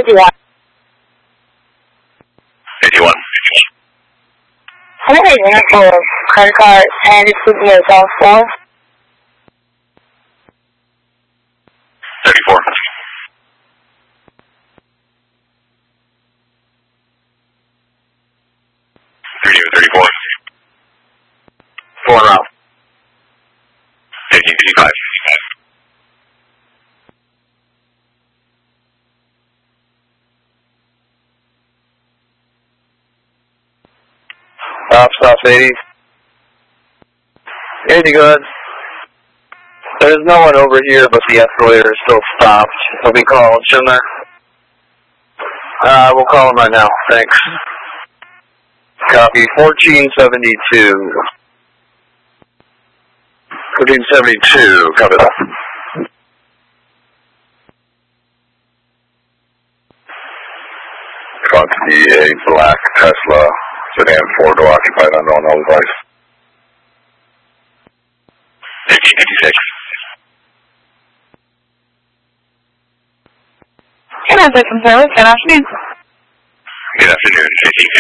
51. 51. I'm going to unit for credit card and it's with the cell phone. 34. 34. 4 round. 1555. Stop 80. 80 good. There's no one over here, but the escalator is still stopped. We'll be calling Schindler. We'll call him right now. Thanks. Copy. 1472. 1472. Copy that. Quantity a black Tesla sedan, 4-door occupied, unknown all device. 1556. Good afternoon. Good afternoon.